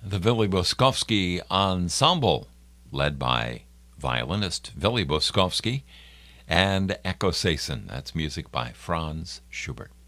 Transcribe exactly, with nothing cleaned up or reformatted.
the Willy Boskovsky Ensemble, led by violinist Willy Boskovsky and Echo Sason. That's music by Franz Schubert.